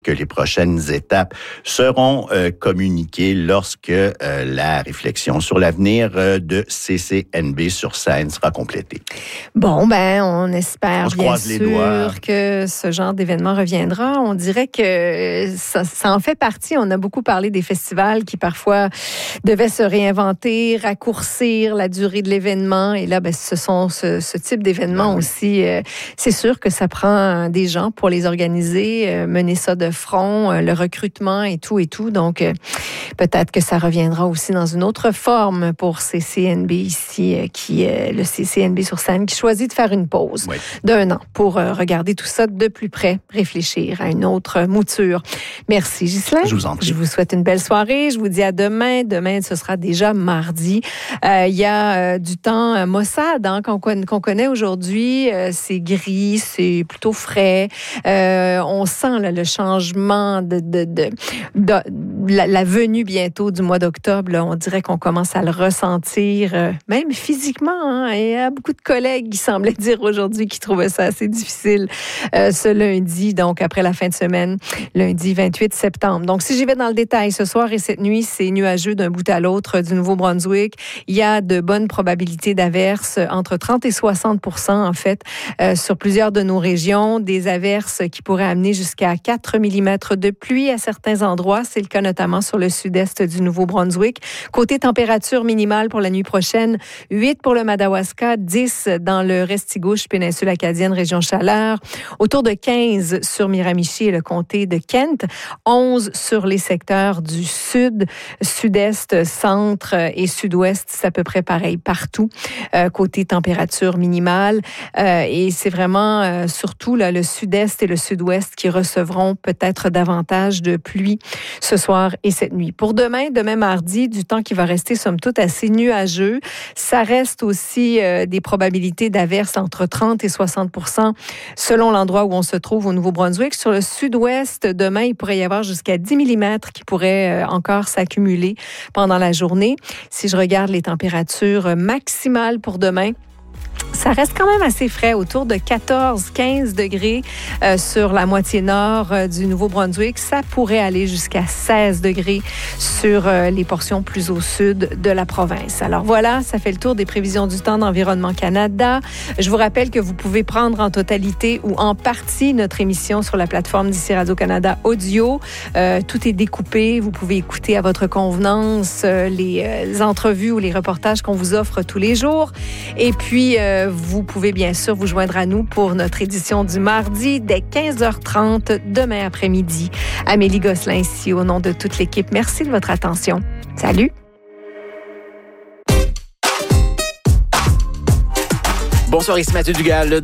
que les prochaines étapes seront communiquées lorsque la réflexion sur l'avenir de CCNB sur scène sera complétée. Bon, on espère bien sûr que ce genre d'événement reviendra. On dirait que ça en fait partie. On a beaucoup parlé des festivals qui parfois devaient se réinventer, raccourcir la durée de l'événement. Et là, ce sont ce type d'événement aussi. C'est sûr que ça prend des gens pour les organiser, mener ça de front, le recrutement et tout. Donc, peut-être que ça reviendra aussi dans une autre forme pour CCNB ici, le CCNB sur scène, qui choisit de faire une pause d'1 an pour regarder tout ça de plus près, réfléchir à une autre mouture. Merci, Ghislain. Je vous en prie. Je vous souhaite une belle soirée. Je vous dis à demain. Demain, ce sera déjà mardi. Il y a du temps maussade qu'on connaît aujourd'hui. C'est gris, c'est plutôt frais. On sent le changement de la venue bientôt du mois d'octobre. On dirait qu'on commence à le ressentir, même physiquement. Il y a beaucoup de collègues qui semblaient dire aujourd'hui qu'ils trouvaient ça assez difficile ce lundi, donc après la fin de semaine, lundi 28 septembre. Donc, si j'y vais dans le détail, ce soir et cette nuit, c'est nuageux d'un bout à l'autre du Nouveau-Brunswick. Il y a de bonnes probabilités d'averses, entre 30 et 60% en fait, sur plusieurs de nos régions. Des averses qui pourraient amener jusqu'à 4 mm de pluie à certains endroits. C'est le cas notamment sur le sud-est du Nouveau-Brunswick. Côté température minimale pour la nuit prochaine, 8 pour le Madawaska, 10 dans le Restigouche, péninsule acadienne, région chaleur, autour de 15 sur Miramichi et le comté de Kent, 11 sur les secteurs du sud, sud-est, centre et sud-ouest. C'est à peu près pareil partout, côté température minimale. Et c'est vraiment surtout là, le sud-est et le sud-ouest qui recevront peut-être davantage de pluie ce soir et cette nuit. Pour demain mardi, du temps qui va rester somme toute assez nuageux. Ça reste aussi des probabilités d'averses entre 30 et 60% selon l'endroit où on se trouve au Nouveau-Brunswick. Sur le sud-ouest, demain, il pourrait y avoir jusqu'à 10 mm qui pourraient encore s'accumuler pendant la journée. Si je regarde les températures maximales pour demain, ça reste quand même assez frais, autour de 14-15 degrés sur la moitié nord du Nouveau-Brunswick. Ça pourrait aller jusqu'à 16 degrés sur les portions plus au sud de la province. Alors voilà, ça fait le tour des prévisions du temps d'Environnement Canada. Je vous rappelle que vous pouvez prendre en totalité ou en partie notre émission sur la plateforme d'ici Radio-Canada Audio. Tout est découpé. Vous pouvez écouter à votre convenance les entrevues ou les reportages qu'on vous offre tous les jours. Et puis, vous pouvez bien sûr vous joindre à nous pour notre édition du mardi dès 15h30 demain après-midi. Amélie Gosselin ici au nom de toute l'équipe. Merci de votre attention. Salut! Bonsoir, ici Mathieu Dugal.